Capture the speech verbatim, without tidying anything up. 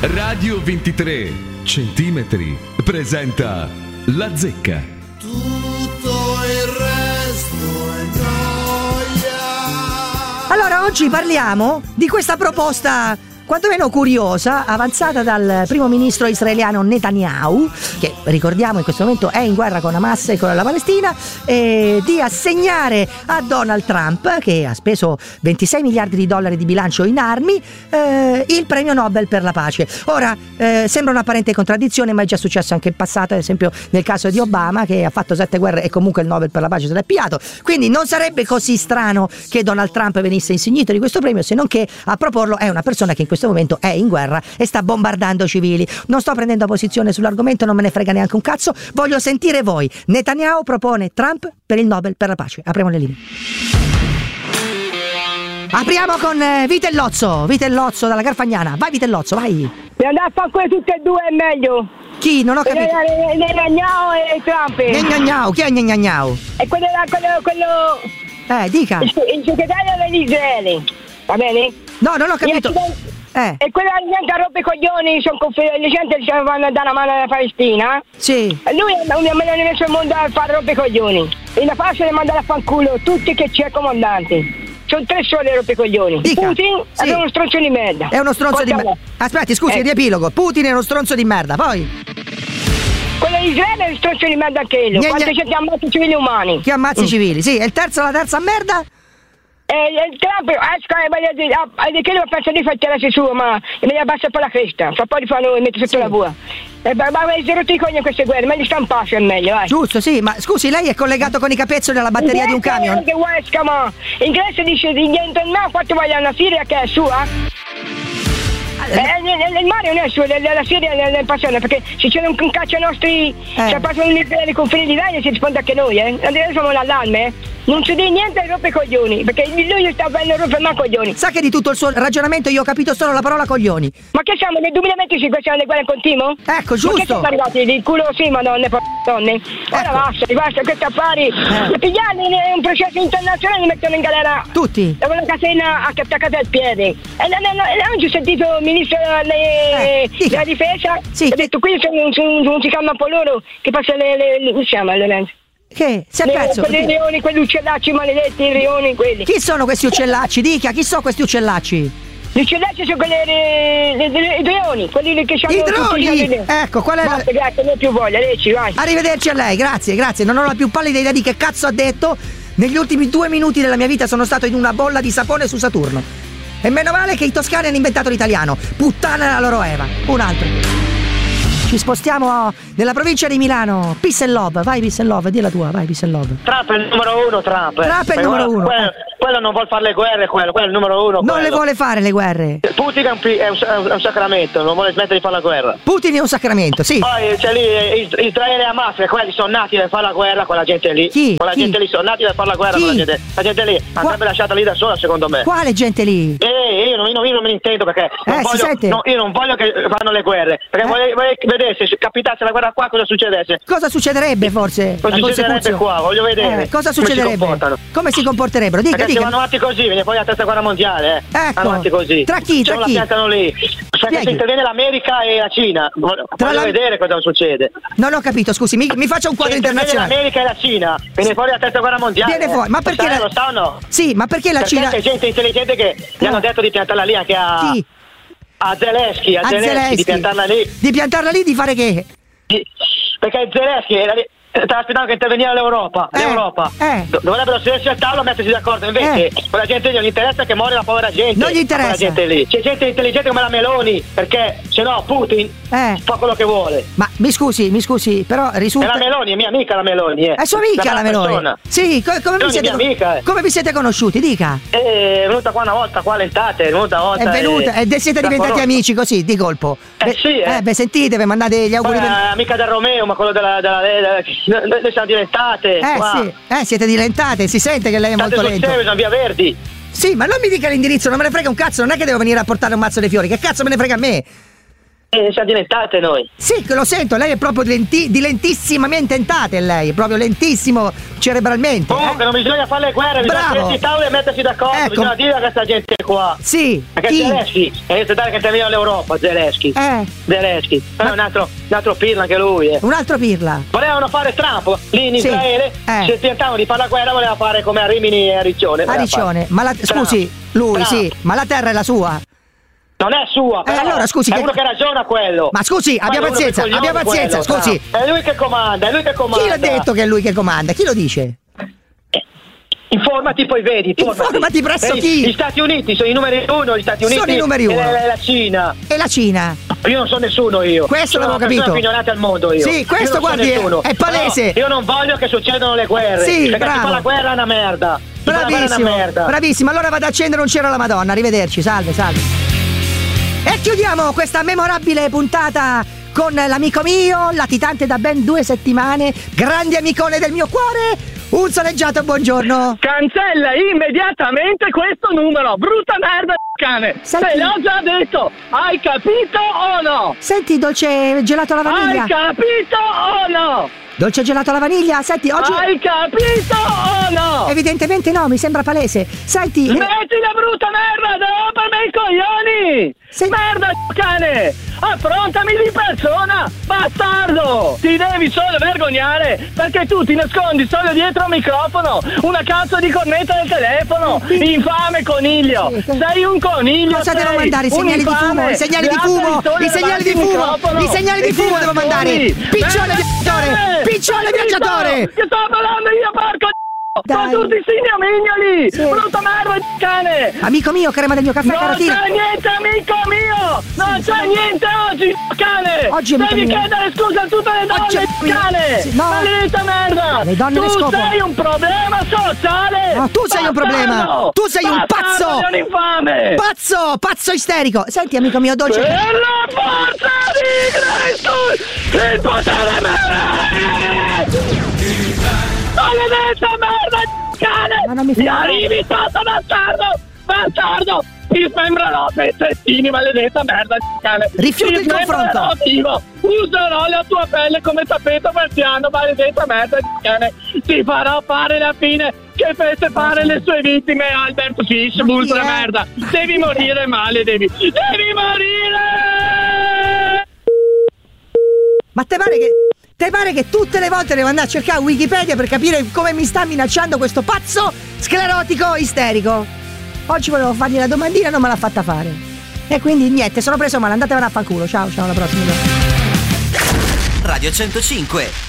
Radio ventitré centimetri presenta La Zecca. Tutto il resto è noia. Allora, oggi parliamo di questa proposta quantomeno curiosa, avanzata dal primo ministro israeliano Netanyahu, che ricordiamo in questo momento è in guerra con Hamas e con la Palestina, eh, di assegnare a Donald Trump, che ha speso ventisei miliardi di dollari di bilancio in armi, eh, il premio Nobel per la pace. Ora, eh, sembra un'apparente contraddizione, ma è già successo anche in passato, ad esempio nel caso di Obama, che ha fatto sette guerre e comunque il Nobel per la pace se l'è pigliato. Quindi non sarebbe così strano che Donald Trump venisse insignito di questo premio, se non che a proporlo è una persona che in questo momento è in guerra e sta bombardando civili. Non sto prendendo posizione sull'argomento, non me ne frega neanche un cazzo, voglio sentire voi. Netanyahu propone Trump per il Nobel per la pace. Apriamo le linee. Apriamo con eh, Vitellozzo, Vitellozzo dalla Garfagnana. Vai Vitellozzo, vai. E andare a fare quelli tutti e due è meglio. Chi? Non ho capito. Netanyahu e Trump. Netanyahu, chi è Netanyahu? E quello, quello, quello Eh, dica. il, il segretario dell'Israele, va bene? No, non ho capito. E, Eh. e quella gente a rompe i coglioni, sono conf- le gente che vanno a dare una mano alla Palestina. Sì. E lui mi ha messo il mondo a fare rompe i coglioni. E la pace le manda a fanculo tutti che c'è comandanti. Sono tre soli rompe i coglioni. Dica. Putin Sì. è uno stronzo di merda. È uno stronzo di merda. Aspetti, scusi, Eh. riepilogo. Putin è uno stronzo di merda, poi. Quello di Israele è uno stronzo di merda anche lui. Gna, Quante gna. gente ammazza civili umani. Chi ammazza i civili, sì. E il terzo, la terza merda? E il Trump esca e voglia di ah, che lui pensa di fare tirarsi su, ma mi abbassa poi la cresta, fa poi di fanno e mette sotto Sì. la bua. E ma ma si è rotto i cogni in queste guerre, meglio stampasse è meglio, vai. Giusto, sì, ma scusi, lei è collegato con i capezzoli alla batteria di un camion? Che vuoi scama? In Grecia dice di niente in mare, quanto vogliono la Siria che è sua? Eh, nel, nel mare non è suo, la Siria è nel passione, perché se c'è un, un caccia nostri, Eh. se passano i confini di Italia si risponde anche noi, eh. Adesso siamo l'allarme, eh. Non si dice niente e rompe i coglioni, perché lui sta venendo a rompere ma coglioni. Sa che di tutto il suo ragionamento io ho capito solo la parola coglioni. Ma che siamo nel duemilaventicinque, siamo nelle guerre in continuo? Ecco, Ma che giusto. siamo arrivati di culo sì, madonne, po- donne. Ora Ecco. basta, basta, questi affari. Eh. E pigliarli in un processo internazionale li mettono in galera. Tutti. Da una catena attaccata al piede. E non, non, non, oggi ho sentito il ministro delle- Eh, dica. della difesa. Sì. Ha detto qui sono, sono, sono, si chiama un po' loro che passa le, le, le come si chiama Lorenzo? Che? Si è Le, perso? quelli leoni, quelli uccellacci maledetti, i leoni, quelli. Chi sono questi uccellacci? Dica, chi sono questi uccellacci? Gli uccellacci sono quelli, le, le, le, i droni, quelli che hanno I tutti i droni! giorni. Ecco, qual è la... Basta, grazie, non ho più voglia, leggi, vai. Arrivederci a lei, grazie, grazie. Non ho la più pallida idea di che cazzo ha detto. Negli ultimi due minuti della mia vita sono stato in una bolla di sapone su Saturno. E meno male che i toscani hanno inventato l'italiano. Puttana la loro Eva. Un altro. Ci spostiamo nella provincia di Milano. Peace and Love, vai Peace and Love, di la tua, vai Peace and Love. Trump è il numero uno, Trump. Trump è il numero uno. Quello, quello non vuole fare le guerre, quello, quello è il numero uno. Non quello. le vuole fare le guerre. Putin è un, pi- è, un, è un sacramento, non vuole smettere di fare la guerra. Putin è un sacramento, sì. Poi c'è lì Is- Israele e Hamas, e quelli sono nati per fare la guerra con la gente lì. Chi? Con la Chi? gente lì, sono nati per fare la guerra Chi? con la gente. La gente lì andrebbe lasciata lì da sola, secondo me. Quale gente lì? Eh, io non, io non- io non me ne intendo perché non Eh, si voglio, sente? no, io non voglio che fanno le guerre. Perché Eh? vorrei, vorrei vedere se capitasse la guerra qua cosa succedesse. Cosa succederebbe forse? Cosa La succederebbe consecuzione? qua? Voglio vedere. Eh, cosa come si succederebbe? comportano. Come si comporterebbero? Dica, Perché se dica. vanno avanti così, viene poi la terza guerra mondiale, eh. Ecco. Vanno avanti così. Tra chi? Ce Tra la chi? piantano lì. Perché Spieghi. se interviene l'America e la Cina. Voglio, Tra voglio la- vedere cosa succede. Non ho capito, scusi, mi, mi faccia un quadro Se interviene internazionale. l'America e la Cina, viene fuori la terza guerra mondiale. Viene fuori, ma perché Lo sai, la- lo sa o no? Sì, ma perché la Perché Cina... c'è gente intelligente che gli hanno Ah. detto di piantarla lì anche a... Chi? A Zelensky, a, A Zelensky, Zelensky. di piantarla lì. Di piantarla lì, di fare che? Di- Perché Zelensky era lì. Stava aspettando che intervenire l'Europa, Eh, l'Europa. eh. Do- dovrebbero sedersi al tavolo e mettersi d'accordo. Invece Eh. quella gente lì non gli interessa che muore la povera gente. Non gli interessa. Quella gente lì. C'è gente intelligente come la Meloni, perché se no Putin Eh. fa quello che vuole. Ma mi scusi, mi scusi, però È risulta... la Meloni, è mia amica la Meloni. Eh. È sua amica Una la brava Meloni? persona. Sì, co- come, vi Meloni è siete... mia amica, eh. come vi siete conosciuti? Dica. È venuta qua una volta, qua all'estate, è venuta una volta. È venuta, e- e siete la diventati conosco. amici così, di colpo. Eh, Beh, sì, eh. beh, sentite, vi mandate gli auguri Poi è per... amica del Romeo, ma quello della. della, della, della noi siamo diventate. Eh qua. sì, eh, siete dilentate, si sente che lei è State molto sul lento. Seveso, via Verdi. Sì, ma non mi dica l'indirizzo, non me ne frega un cazzo, non è che devo venire a portare un mazzo di fiori, che cazzo me ne frega a me? Eh, siamo diventate noi. Sì, che lo sento, lei è proprio di, lenti- di lentissimamente entate, lei, è proprio lentissimo cerebralmente. Comunque eh? non bisogna fare le guerre, bisogna Bravo. prendersi i tavoli e mettersi d'accordo, Ecco. bisogna dire a questa gente qua. Sì, Perché chi? Zelensky, è dare che termina l'Europa, Zelensky. Eh, Zelensky, ma è un altro, un altro pirla anche lui. Eh. un altro pirla. Volevano fare Trump lì in Sì. Israele, Eh. se tentavano di fare la guerra voleva fare come a Rimini e a Riccione. A voleva Riccione, fare. ma la, Trump. scusi, lui Trump. sì, ma la terra è la sua. Non è sua, però. allora, scusi, è che- uno che ragiona quello. Ma scusi, Ma abbia è uno pazienza, dei coglioni abbia pazienza, quello, scusi. Trump. È lui che comanda, è lui che comanda. Chi l'ha detto che è lui che comanda? Chi lo dice? Informati, poi vedi. Informati, Informati presso Eh, chi? Gli Stati Uniti sono i numeri uno, gli Stati Uniti. Sono i numeri uno. E la, la Cina. E la Cina? Io non so nessuno io. Questo sono l'avevo una persona capito. ignorante al mondo io. Sì, questo, Io non so guardi, è- nessuno. è palese. Però io non voglio che succedano le guerre. Sì, perché bravo. chi fa la guerra è una merda. Chi fa la guerra è Bravissimo, una merda. bravissimo. Allora vado ad accendere un cero alla Madonna. Arrivederci, salve, salve. E chiudiamo questa memorabile puntata con l'amico mio, latitante da ben due settimane, grande amicone del mio cuore, un soleggiato buongiorno. Cancella immediatamente questo numero, brutta merda di cane. Senti- Te l'ho già detto, hai capito o no? Senti, dolce gelato alla vaniglia. Hai capito o no? Dolce gelato alla vaniglia, senti, oggi... Hai capito o no? Evidentemente no, mi sembra palese. Senti... Metti la brutta merda, rompermi i coglioni! Sì. Merda di cane! Affrontami di persona, bastardo! Ti devi solo vergognare perché tu ti nascondi solo dietro un microfono, una cazzo di cornetta del telefono, infame coniglio! Sì. Sei un coniglio! Cosa sei. devo mandare? I Un segnali di infame. fumo, i segnali di Gratta fumo, sole i segnali davanti di al fumo, microfono i segnali di e ti fumo devo mandare. nascondi. Piccione Merda, viaggiatore, cane! piccione Zitto, viaggiatore. Che sto parlando io, porco Dai. sono tutti signomignoli! Sì. Brutta merda di cane! Amico mio, crema del mio caffè Non caratina. c'è niente, amico mio! Non c'è niente oggi, cane! Oggi, amico Devi mio. chiedere scusa a tutte le Oggi, donne, amico mio. cane! Sì, no. Maledetta merda! Le donne le tu scopo. sei un problema sociale! No, tu sei un problema. Bastardo! Tu sei un Bastardo, pazzo. sei un infame! Pazzo, pazzo isterico. Senti, amico mio, dolce... Per la forza di Cristo! Il potere merda! Maledetta merda, cane! Ma non mi fa- Mi arrivi sotto, bastardo! Bastardo! Ti smembrerò pezzettini, maledetta merda di cane! Rifiuta Ti il confronto. smembrerò vivo! Userò la tua pelle come tappeto persiano, maledetta merda di cane! Ti farò fare la fine che fece fare le sue vittime Albert Fish, ultra chi è? merda! Devi morire male, devi! Devi morire! Ma te pare che... Te pare che tutte le volte devo andare a cercare Wikipedia per capire come mi sta minacciando questo pazzo sclerotico isterico? Oggi volevo fargli la domandina, non me l'ha fatta fare. E quindi niente, sono preso male, andatevene a fanculo. Ciao, ciao, alla prossima. Radio centocinque